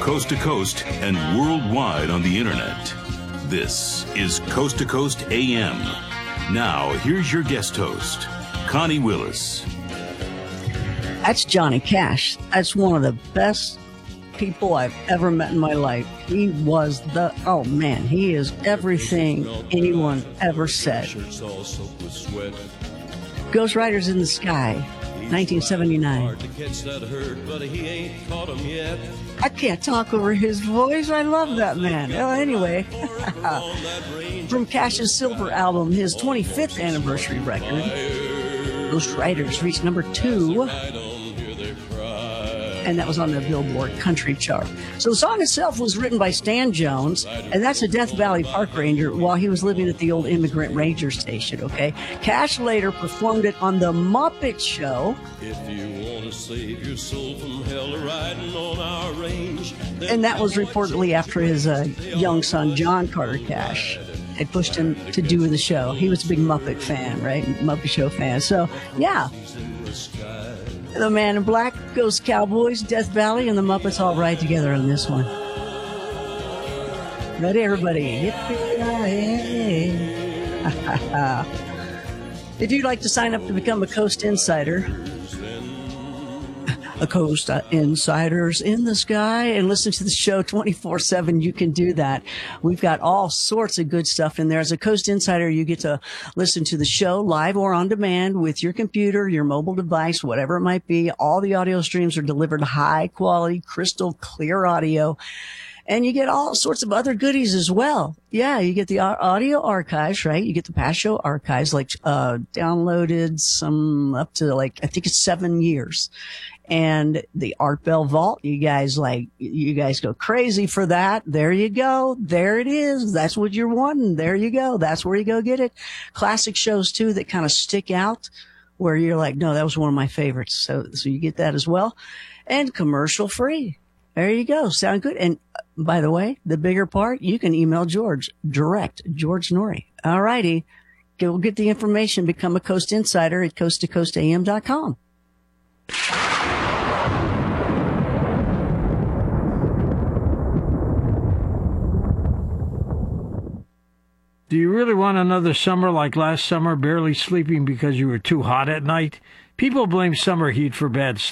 coast to coast and worldwide on the internet. This is Coast to Coast AM. Now, here's your guest host, Connie Willis. That's Johnny Cash. That's one of the best people I've ever met in my life. He was he is everything anyone ever said. Ghost Riders in the Sky, 1979. I can't talk over his voice. I love that man. Oh, anyway, from Cash's Silver album, his 25th anniversary record, Ghost Riders reached number 2. And that was on the Billboard Country chart. So the song itself was written by Stan Jones, and that's a Death Valley Park Ranger while he was living at the old Immigrant Ranger Station, okay? Cash later performed it on The Muppet Show. If you want to save your soul from hell riding on our range, and that was reportedly after his young son, John Carter Cash, had pushed him to do the show. He was a big Muppet fan, right? Muppet Show fan. So, yeah. The Man in Black, Ghost Cowboys, Death Valley, and the Muppets all ride together on this one. Ready, everybody? Yippee-ki-yay. If you'd like to sign up to become a Coast Insider, a Coast Insiders in the Sky, and listen to the show 24/7, you can do that. We've got all sorts of good stuff in there. As a Coast Insider, you get to listen to the show live or on demand with your computer, your mobile device, whatever it might be. All the audio streams are delivered high quality, crystal clear audio. And you get all sorts of other goodies as well. Yeah, you get the audio archives, right? You get the past show archives, like downloaded some up to I think it's 7 years. And the Art Bell Vault, you guys go crazy for that. There you go. There it is. That's what you're wanting. There you go. That's where you go get it. Classic shows too that kind of stick out where you're like, no, that was one of my favorites. So you get that as well. And commercial free. There you go. Sound good. And by the way, the bigger part, you can email George Noory. All righty. Go get the information. Become a Coast Insider at coasttocoastam.com. Do you really want another summer like last summer, barely sleeping because you were too hot at night? People blame summer heat for bad sleep.